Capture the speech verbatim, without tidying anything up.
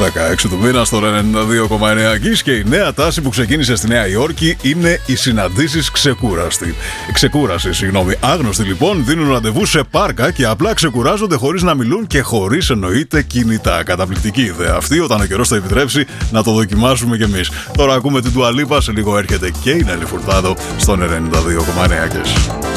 δεκαέξι του μήνα στο ενενήντα δύο κόμμα εννέα Kiss, και η νέα τάση που ξεκίνησε στη Νέα Υόρκη είναι οι συναντήσεις ξεκούραστη. Ξεκούραση, συγγνώμη. Άγνωστοι λοιπόν δίνουν ραντεβού σε πάρκα και απλά ξεκουράζονται χωρίς να μιλούν και χωρίς εννοείται κινητά. Καταπληκτική ιδέα αυτή, όταν ο καιρός θα επιτρέψει να το δοκιμάσουμε κι εμείς. Τώρα ακούμε την Dua Lipa, σε λίγο έρχεται και η Νέλη Φουρτάδο στον ενενήντα δύο κόμμα εννέα Kiss.